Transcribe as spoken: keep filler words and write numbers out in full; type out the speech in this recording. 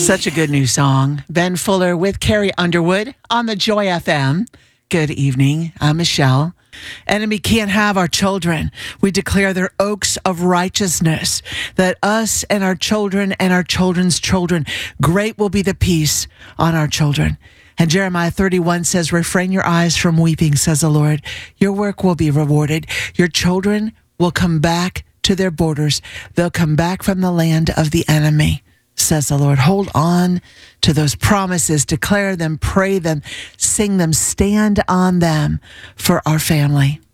Such a good new song. Ben Fuller with Carrie Underwood on the Joy F M. Good evening. I'm Michelle. Enemy can't have our children. We declare they're oaks of righteousness, that us and our children and our children's children, great will be the peace on our children. And Jeremiah thirty-one says, refrain your eyes from weeping, says the Lord. Your work will be rewarded. Your children will come back to their borders. They'll come back from the land of the enemy, says the Lord. Hold on to those promises, declare them, pray them, sing them, stand on them for our family.